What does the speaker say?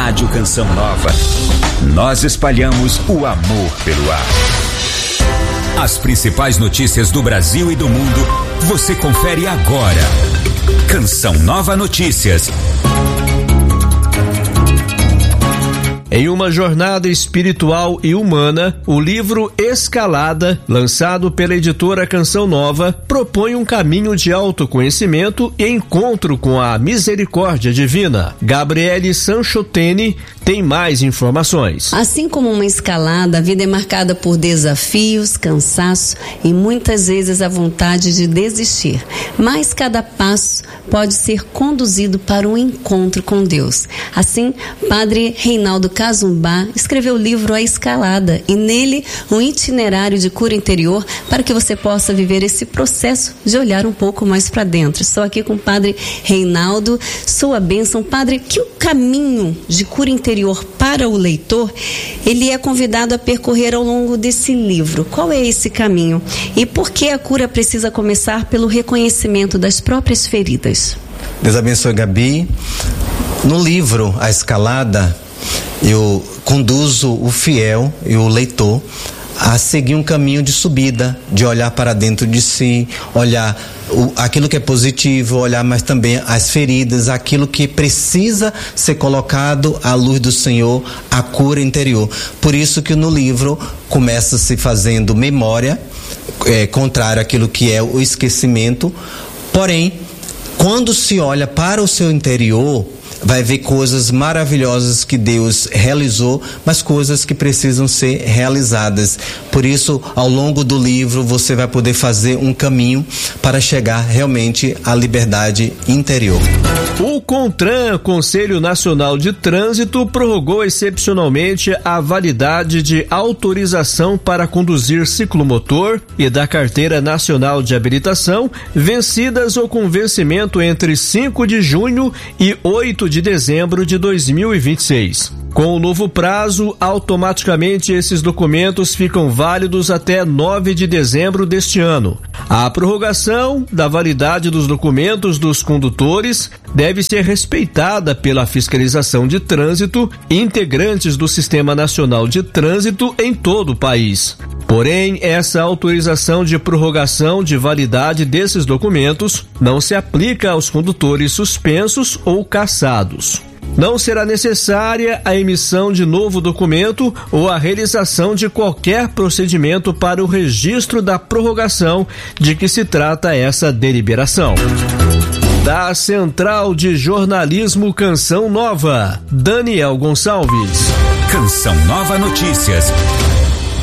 Rádio Canção Nova. Nós espalhamos o amor pelo ar. As principais notícias do Brasil e do mundo, você confere agora. Canção Nova Notícias. Em uma jornada espiritual e humana, o livro Escalada, lançado pela editora Canção Nova, propõe um caminho de autoconhecimento e encontro com a misericórdia divina. Gabriele Sanchotene tem mais informações. Assim como uma escalada, a vida é marcada por desafios, cansaço e muitas vezes a vontade de desistir. Mas cada passo pode ser conduzido para um encontro com Deus. Assim, Padre Reinaldo Cazumbá escreveu o livro A Escalada e nele um itinerário de cura interior para que você possa viver esse processo de olhar um pouco mais para dentro. Estou aqui com o Padre Reinaldo, sua bênção. Padre, que o caminho de cura interior para o leitor, ele é convidado a percorrer ao longo desse livro. Qual é esse caminho? E por que a cura precisa começar pelo reconhecimento das próprias feridas? Deus abençoe, Gabi. No livro A Escalada, eu conduzo o fiel e o leitor a seguir um caminho de subida, de olhar para dentro de si, olhar aquilo que é positivo, olhar mas também as feridas, aquilo que precisa ser colocado à luz do Senhor, a cura interior. Por isso que no livro começa se fazendo memória, contrário àquilo que é o esquecimento, porém, quando se olha para o seu interior, vai ver coisas maravilhosas que Deus realizou, mas coisas que precisam ser realizadas. Por isso, ao longo do livro, você vai poder fazer um caminho para chegar realmente à liberdade interior. O CONTRAN, Conselho Nacional de Trânsito, prorrogou excepcionalmente a validade de autorização para conduzir ciclomotor e da Carteira Nacional de Habilitação, vencidas ou com vencimento entre 5 de junho e 8 de dezembro de 2026. Com o novo prazo, automaticamente esses documentos ficam válidos até 9 de dezembro deste ano. A prorrogação da validade dos documentos dos condutores deve ser respeitada pela fiscalização de trânsito e integrantes do Sistema Nacional de Trânsito em todo o país. Porém, essa autorização de prorrogação de validade desses documentos não se aplica aos condutores suspensos ou cassados. Não será necessária a emissão de novo documento ou a realização de qualquer procedimento para o registro da prorrogação de que se trata essa deliberação. Da Central de Jornalismo Canção Nova, Daniel Gonçalves. Canção Nova Notícias.